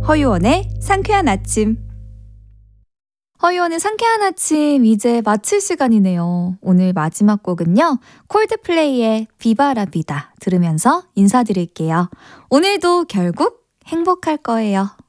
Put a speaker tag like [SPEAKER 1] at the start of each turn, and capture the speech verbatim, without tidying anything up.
[SPEAKER 1] 허유원의 상쾌한 아침. 허유원의 상쾌한 아침 이제 마칠 시간이네요. 오늘 마지막 곡은요. 콜드플레이의 비바라비다 들으면서 인사드릴게요. 오늘도 결국 행복할 거예요.